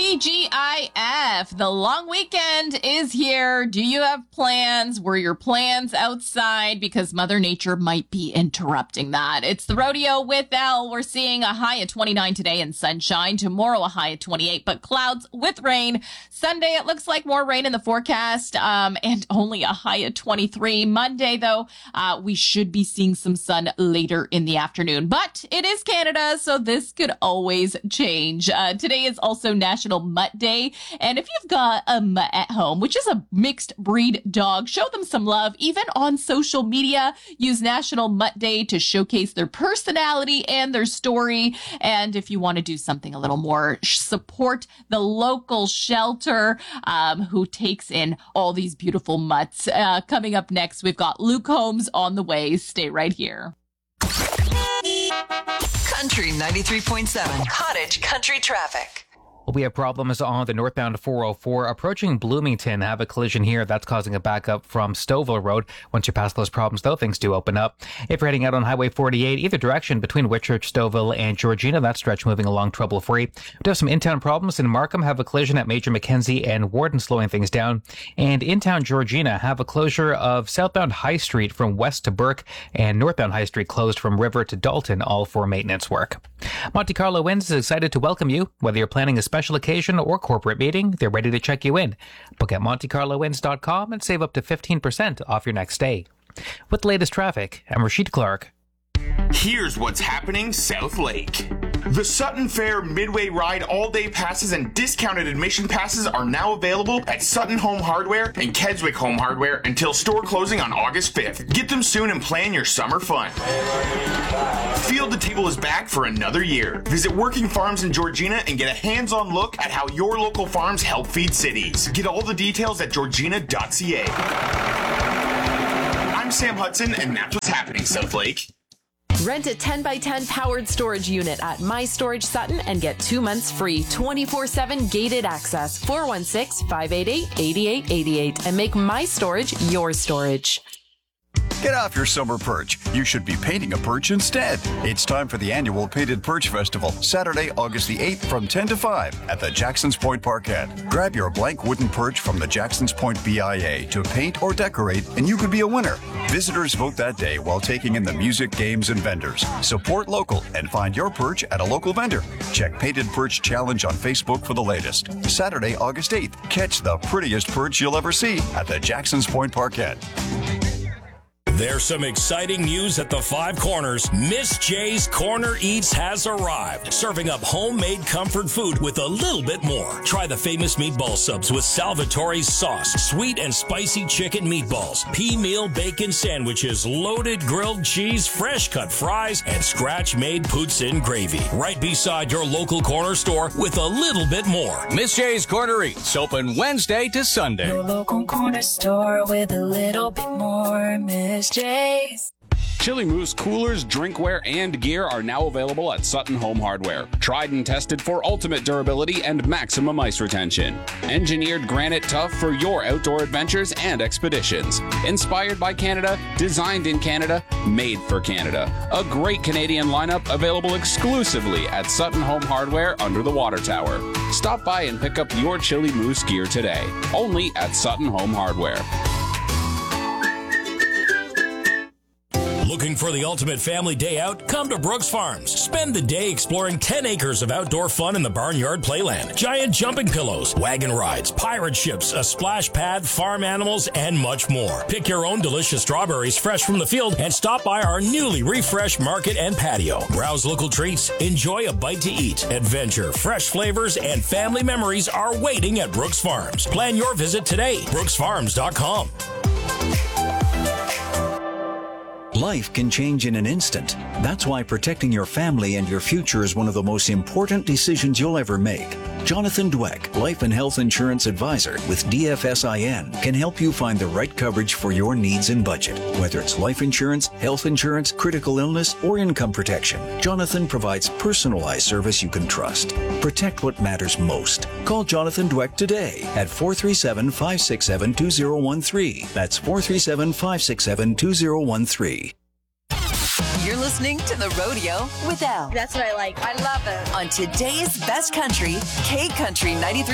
TGIF, the long weekend is here. Do you have plans? Were your plans outside? Because Mother Nature might be interrupting that. It's the Rodeo with Elle. We're seeing a high of 29 today and sunshine. Tomorrow a high of 28, but clouds with rain. Sunday it looks like more rain in the forecast and only a high of 23. Monday, though, we should be seeing some sun later in the afternoon. But it is Canada, so this could always change. Today is also National Mutt Day. And if you've got a mutt at home, which is a mixed breed dog, show them some love. Even on social media, use National Mutt Day to showcase their personality and their story. And if you want to do something a little more, support the local shelter who takes in all these beautiful mutts. Coming up next, we've got Luke Holmes on the way. Stay right here. Country 93.7, Cottage Country Traffic. We have problems on the northbound 404 approaching Bloomington. Have a collision here that's causing a backup from Stouffville Road. Once you pass those problems, though, things do open up. If you're heading out on Highway 48, either direction between Whitchurch, Stouffville, and Georgina, that stretch moving along trouble-free. We do have some in-town problems in Markham. Have a collision at Major Mackenzie and Warden, slowing things down. And in-town Georgina have a closure of southbound High Street from west to Burke, and northbound High Street closed from River to Dalton, all for maintenance work. Monte Carlo Winds is excited to welcome you. Whether you're planning a special occasion or corporate meeting, they're ready to check you in. Book at MonteCarloWinds.com and save up to 15% off your next stay. With the latest traffic, I'm Rashid Clark. Here's what's happening South Lake. The Sutton Fair Midway Ride all-day passes and discounted admission passes are now available at Sutton Home Hardware and Keswick Home Hardware until store closing on August 5th. Get them soon and plan your summer fun. Field to Table is back for another year. Visit Working Farms in Georgina and get a hands-on look at how your local farms help feed cities. Get all the details at georgina.ca. I'm Sam Hudson, and that's what's happening South Lake. Rent a 10x10 powered storage unit at My Storage Sutton and get 2 months free, 24/7 gated access. 416-588-8888 and make My Storage your storage. Get off your summer perch. You should be painting a perch instead. It's time for the annual Painted Perch Festival, Saturday, August the 8th from 10 to 5 at the Jacksons Point Parkette. Grab your blank wooden perch from the Jacksons Point BIA to paint or decorate, and you could be a winner. Visitors vote that day while taking in the music, games, and vendors. Support local and find your perch at a local vendor. Check Painted Perch Challenge on Facebook for the latest. Saturday, August 8th. Catch the prettiest perch you'll ever see at the Jacksons Point Parkette. There's some exciting news at the Five Corners. Miss J's Corner Eats has arrived, serving up homemade comfort food with a little bit more. Try the famous meatball subs with Salvatore's sauce, sweet and spicy chicken meatballs, pea meal bacon sandwiches, loaded grilled cheese, fresh cut fries, and scratch-made poutine gravy. Right beside your local corner store with a little bit more. Miss J's Corner Eats, open Wednesday to Sunday. Your local corner store with a little bit more. Miss J's. Chili Moose coolers, drinkware, and gear are now available at Sutton Home Hardware. Tried and tested for ultimate durability and maximum ice retention. Engineered granite tough for your outdoor adventures and expeditions. Inspired by Canada, designed in Canada, made for Canada. A great Canadian lineup available exclusively at Sutton Home Hardware under the water tower. Stop by and pick up your Chili Moose gear today. Only at Sutton Home Hardware. Looking for the ultimate family day out? Come to Brooks Farms. Spend the day exploring 10 acres of outdoor fun in the barnyard playland. Giant jumping pillows, wagon rides, pirate ships, a splash pad, farm animals, and much more. Pick your own delicious strawberries fresh from the field and stop by our newly refreshed market and patio. Browse local treats, enjoy a bite to eat. Adventure, fresh flavors, and family memories are waiting at Brooks Farms. Plan your visit today. BrooksFarms.com. Life can change in an instant. That's why protecting your family and your future is one of the most important decisions you'll ever make. Jonathan Dweck, Life and Health Insurance Advisor with DFSIN, can help you find the right coverage for your needs and budget. Whether it's life insurance, health insurance, critical illness, or income protection, Jonathan provides personalized service you can trust. Protect what matters most. Call Jonathan Dweck today at 437-567-2013. That's 437-567-2013. You're listening to The Rodeo with Elle. That's what I like. I love it. On today's best country, K Country 93.7.